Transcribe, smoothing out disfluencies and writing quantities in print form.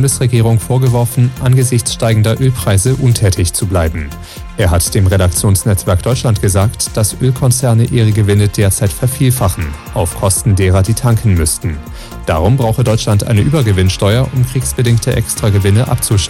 Bundesregierung vorgeworfen, angesichts steigender Ölpreise untätig zu bleiben. Er hat dem Redaktionsnetzwerk Deutschland gesagt, dass Ölkonzerne ihre Gewinne derzeit vervielfachen, auf Kosten derer, die tanken müssten. Darum brauche Deutschland eine Übergewinnsteuer, um kriegsbedingte Extragewinne abzuschöpfen.